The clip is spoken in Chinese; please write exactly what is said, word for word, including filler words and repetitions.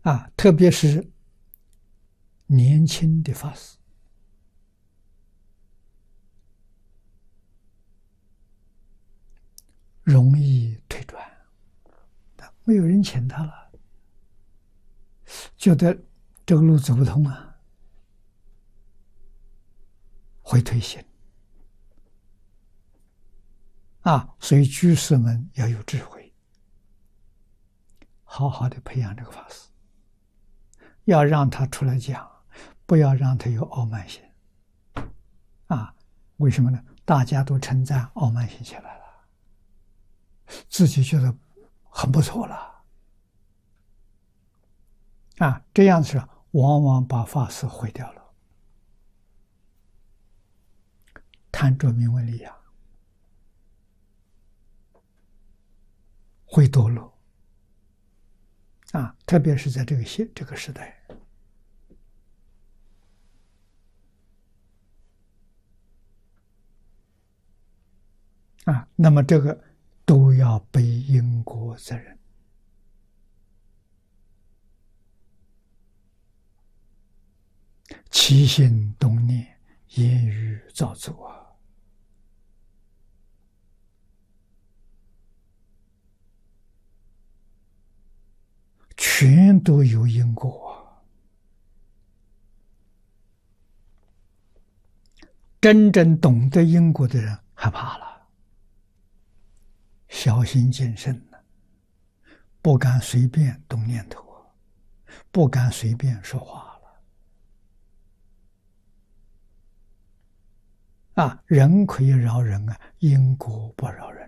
啊，特别是年轻的法师，容易退转，没有人请他了，觉得这个路走不通啊，会退心啊。所以居士们要有智慧，好好的培养这个法师，要让他出来讲，不要让他有傲慢心啊。为什么呢？大家都称赞，傲慢心起来了，自己觉得很不错了啊。这样子往往把法师毁掉了，贪着名闻利养，会堕落啊！特别是在这个现这个时代啊，那么这个都要背因果责任起心动念，言语造作啊，全都有因果啊。真正懂得因果的人害怕了，小心谨慎了，不敢随便动念头，不敢随便说话了啊。人可以饶人啊，因果不饶人。